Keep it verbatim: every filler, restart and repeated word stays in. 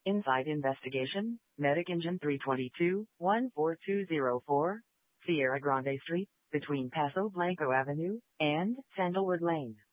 Inside investigation, Medic Engine three two two, one four two zero four, Sierra Grande Street, between Paso Blanco Avenue and Sandalwood Lane.